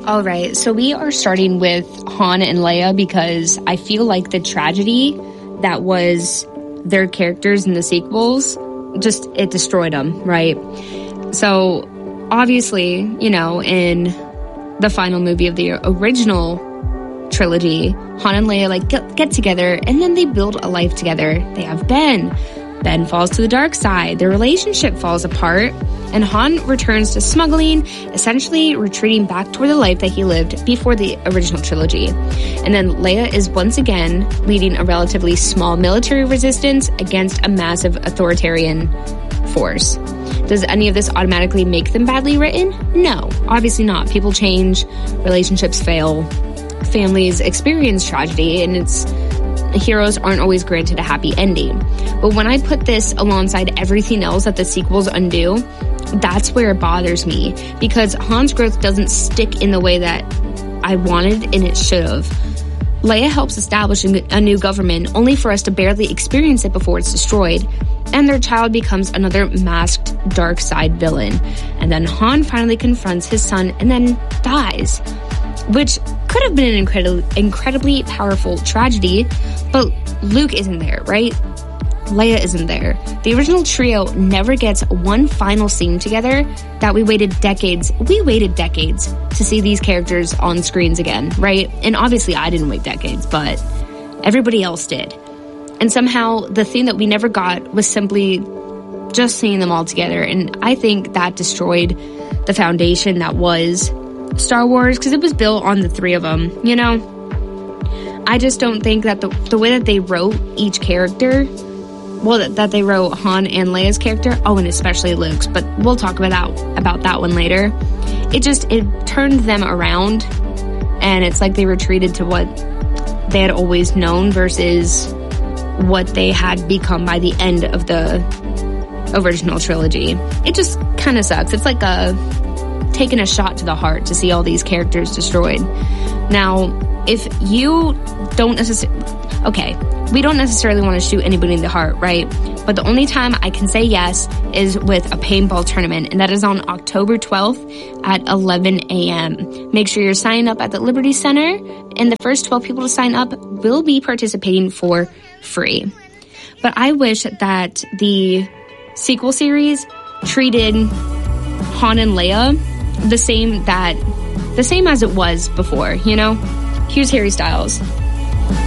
All right, so we are starting with Han and Leia because I feel like the tragedy that was their characters in the sequels, just, it destroyed them, right? So, obviously, you know, in the final movie of the original trilogy, Han and Leia, like, get together, and then they build a life together. They have Ben. Ben falls to the dark side. Their relationship falls apart, and Han returns to smuggling, essentially retreating back toward the life that he lived before the original trilogy. And then Leia is once again leading a relatively small military resistance against a massive authoritarian force. Does any of this automatically make them badly written? No, obviously not. People change, relationships fail, families experience tragedy, and heroes aren't always granted a happy ending. But when I put this alongside everything else that the sequels undo, that's where it bothers me, because Han's growth doesn't stick in the way that I wanted and it should have. Leia helps establish a new government only for us to barely experience it before it's destroyed, and their child becomes another masked dark side villain. And then Han finally confronts his son and then dies, which could have been an incredibly powerful tragedy, but Luke isn't there, right? Leia isn't there. The original trio never gets one final scene together that we waited decades to see these characters on screens again, right? And obviously I didn't wait decades, but everybody else did. And somehow the thing that we never got was simply just seeing them all together. And I think that destroyed the foundation that was Star Wars, because it was built on the three of them, you know? I just don't think that the way that they wrote each character, well, that they wrote Han and Leia's character, and especially Luke's, but we'll talk about that one later. It turned them around, and it's like they retreated to what they had always known versus what they had become by the end of the original trilogy. It just kind of sucks. It's like taking a shot to the heart to see all these characters destroyed. Now, if you don't necessarily... Okay, we don't necessarily want to shoot anybody in the heart, right? But the only time I can say yes is with a paintball tournament, and that is on October 12th at 11 a.m. Make sure you're signing up at the Liberty Center, and the first 12 people to sign up will be participating for free. But I wish that the sequel series treated Han and Leia the same as it was before, you know? Here's Harry Styles.